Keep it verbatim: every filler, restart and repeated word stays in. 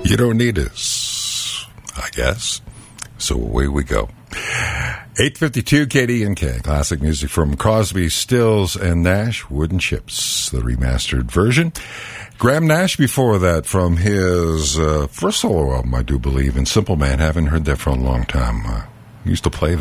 You don't need us, I guess. So away we go. eight fifty-two K D N K, classic music from Crosby, Stills, and Nash, Wooden Ships, the remastered version. Graham Nash before that from his uh, first solo album, I do believe, in Simple Man. Haven't heard that for a long time. Uh, used to play